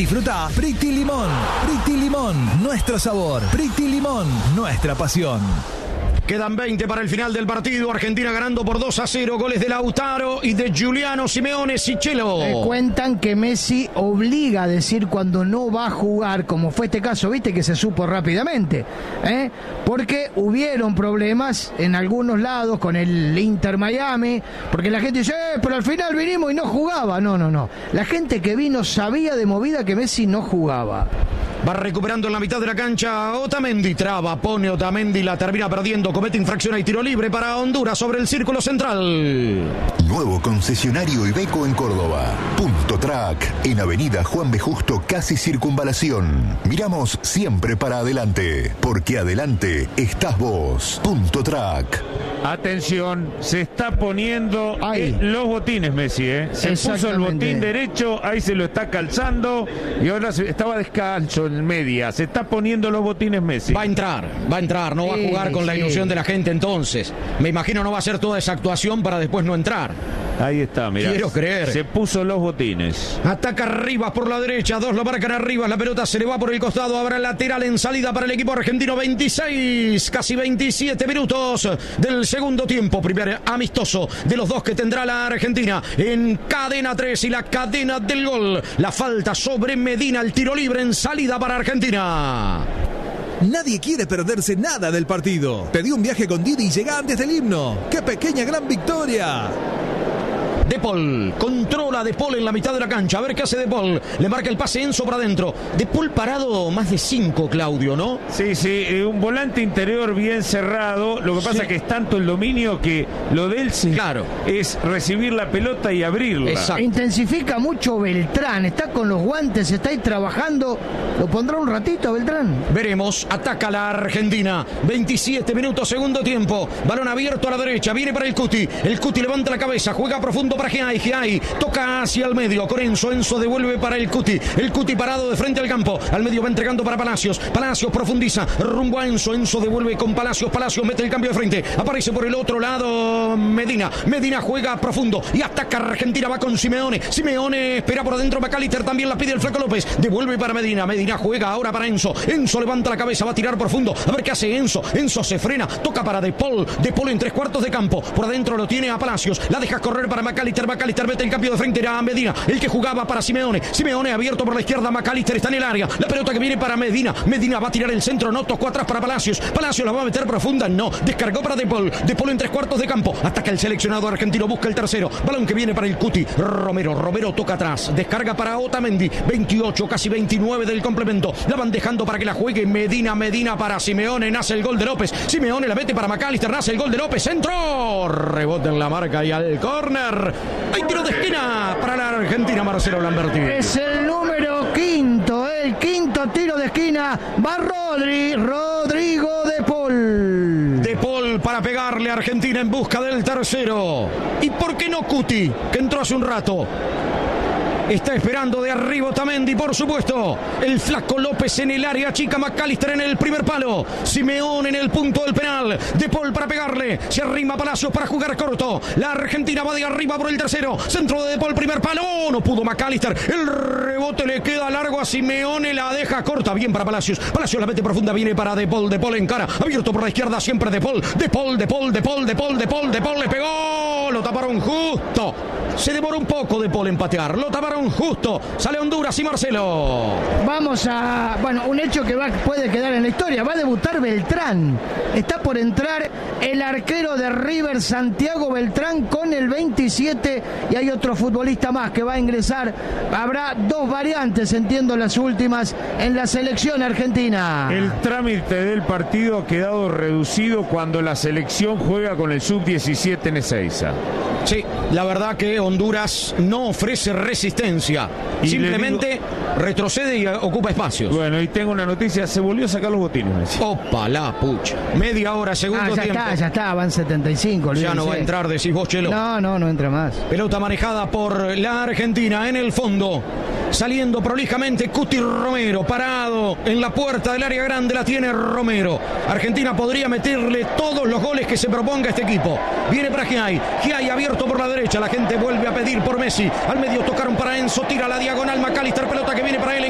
Disfruta Pretty Limón. Pretty Limón, nuestro sabor. Pretty Limón, nuestra pasión. Quedan 20 para el final del partido. Argentina ganando por 2-0. Goles de Lautaro y de Giuliano Simeone Sichelo. Me cuentan que Messi obliga a decir cuando no va a jugar, como fue este caso, viste que se supo rápidamente, porque hubieron problemas en algunos lados con el Inter Miami, porque la gente dice, pero al final vinimos y no jugaba. No. La gente que vino sabía de movida que Messi no jugaba. Va recuperando en la mitad de la cancha Otamendi, traba, pone Otamendi, la termina perdiendo, comete infracción y tiro libre para Honduras sobre el círculo central. Nuevo concesionario Iveco en Córdoba. Punto Track, en Avenida Juan B. Justo, casi Circunvalación. Miramos siempre para adelante, porque adelante estás vos. Punto Track. Atención, se está poniendo los botines Messi, Se puso el botín derecho, ahí se lo está calzando y ahora estaba descalzo en media. Se está poniendo los botines Messi. Va a entrar, no va a jugar con la ilusión de la gente entonces. Me imagino no va a hacer toda esa actuación para después no entrar. Ahí está, mirá. Quiero creer. Se puso los botines. Ataca Rivas por la derecha, dos lo marcan a Rivas, la pelota se le va por el costado, habrá lateral en salida para el equipo argentino. 26, casi 27 minutos del segundo tiempo. Primer amistoso de los dos que tendrá la Argentina en cadena 3 y la cadena del gol. La falta sobre Medina, el tiro libre en salida para Argentina. Nadie quiere perderse nada del partido. Pedí un viaje con Didi y llega antes del himno. ¡Qué pequeña gran victoria! De Paul, controla De Paul en la mitad de la cancha, a ver qué hace De Paul, le marca el pase Enzo para adentro, De Paul parado más de 5, Claudio, ¿no? Sí, un volante interior bien cerrado, lo que pasa que es tanto el dominio que lo de él es recibir la pelota y abrirla. Exacto. Intensifica mucho Beltrán, está con los guantes, está ahí trabajando, ¿lo pondrá un ratito Beltrán? Veremos, ataca la Argentina, 27 minutos, segundo tiempo, balón abierto a la derecha, viene para el Cuti levanta la cabeza, juega profundo para Giai, toca hacia el medio con Enzo devuelve para el Cuti parado de frente al campo, al medio va entregando para Palacios profundiza, rumbo a Enzo devuelve con Palacios mete el cambio de frente, aparece por el otro lado Medina juega profundo y ataca Argentina, va con Simeone espera por adentro, McAllister también la pide el Flaco López, devuelve para Medina juega ahora para Enzo levanta la cabeza, va a tirar profundo, a ver qué hace Enzo se frena, toca para De Paul en 3/4 de campo, por adentro lo tiene a Palacios, la deja correr para McAllister mete el cambio de frente, era Medina, el que jugaba para Simeone abierto por la izquierda, McAllister está en el área, la pelota que viene para Medina va a tirar el centro, no tocó atrás para Palacios la va a meter profunda, no, descargó para De Paul en 3/4 de campo, ataca el seleccionado argentino, busca el tercero, balón que viene para el Cuti, Romero toca atrás, descarga para Otamendi, 28, casi 29 del complemento, la van dejando para que la juegue Medina para Simeone, nace el gol de López, Simeone la mete para McAllister, nace el gol de López, centro, rebote en la marca y al córner. Hay tiro de esquina para la Argentina, Marcelo Lamberti. Es el número quinto, el quinto tiro de esquina. Va Rodrigo De Paul. De Paul para pegarle a Argentina en busca del tercero. ¿Y por qué no Cuti, que entró hace un rato? Está esperando de arriba Otamendi, por supuesto. El Flaco López en el área chica, McAllister en el primer palo. Simeone en el punto del penal. De Paul para pegarle. Se arrima Palacios para jugar corto. La Argentina va de arriba por el tercero. Centro de Paul, primer palo. No pudo McAllister. El rebote le queda largo a Simeone. La deja corta. Bien para Palacios. Palacios la mete profunda. Viene para De Paul. De Paul en cara. Abierto por la izquierda siempre De Paul. De Paul le pegó. Lo taparon justo. Se demoró un poco De Paul en patear. Lo taparon justo. Sale Honduras y Marcelo. Vamos a... un hecho que puede quedar en la historia. Va a debutar Beltrán. Está por entrar el arquero de River, Santiago Beltrán, con el 27. Y hay otro futbolista más que va a ingresar. Habrá dos variantes, entiendo, las últimas en la selección argentina. El trámite del partido ha quedado reducido cuando la selección juega con el sub-17 en Ezeiza. Sí, la verdad que Honduras no ofrece resistencia, simplemente retrocede y ocupa espacios. Bueno, y tengo una noticia, se volvió a sacar los botines. Opa, la pucha. Media hora, segundo tiempo. Ya está, van 75. Ya no va a entrar, decís vos, Chelo. No entra más. Pelota manejada por la Argentina en el fondo. Saliendo prolijamente Cuti Romero, parado en la puerta del área grande, la tiene Romero. Argentina podría meterle todos los goles que se proponga este equipo. Viene para Giai abierto por la derecha, la gente vuelve a pedir por Messi. Al medio tocaron para Enzo, tira la diagonal McAllister, pelota que viene para él.